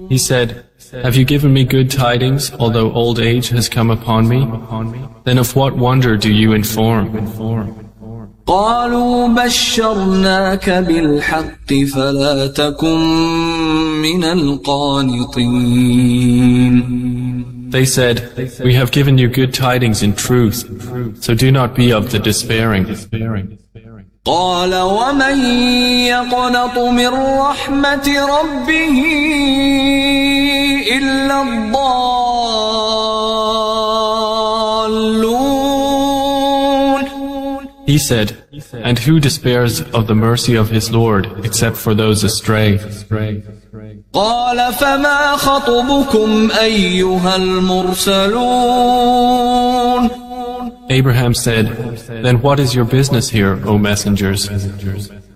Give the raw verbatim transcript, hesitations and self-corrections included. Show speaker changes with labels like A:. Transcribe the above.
A: He said, have you given me good tidings, although old age has come upon me? Then of what wonder do you inform?
B: قالوا بشرناك بالحق فلا تكن من القانطين.
A: They said, we have given you good tidings in truth, so do not be of the despairing.
B: قال ومن يقنط من رحمة ربه إلا الضالون.
A: He said, and who despairs of the mercy of his Lord except for those astray?
B: قال فما خطبكم أيها المرسلون.
A: Abraham said, then what is your business here, O messengers?